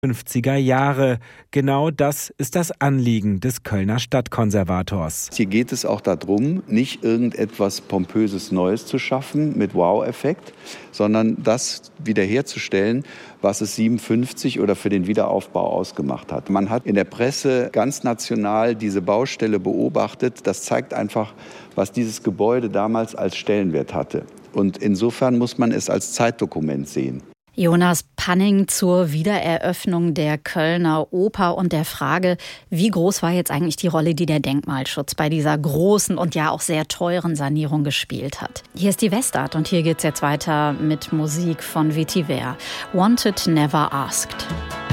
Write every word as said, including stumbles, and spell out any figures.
fünfziger Jahre. Genau das ist das Anliegen des Kölner Stadtkonservators. Hier geht es auch darum, nicht irgendetwas Pompöses Neues zu schaffen mit Wow-Effekt, sondern das wiederherzustellen, was es siebenundfünfzig oder für den Wiederaufbau ausgemacht hat. Man hat in der Presse ganz national diese Baustelle beobachtet. Das zeigt einfach, was dieses Gebäude damals als Stellenwert hatte. Und insofern muss man es als Zeitdokument sehen. Jonas Panning zur Wiedereröffnung der Kölner Oper und der Frage, wie groß war jetzt eigentlich die Rolle, die der Denkmalschutz bei dieser großen und ja auch sehr teuren Sanierung gespielt hat. Hier ist die Westart und hier geht's jetzt weiter mit Musik von Vetiver. Wanted, Never Asked.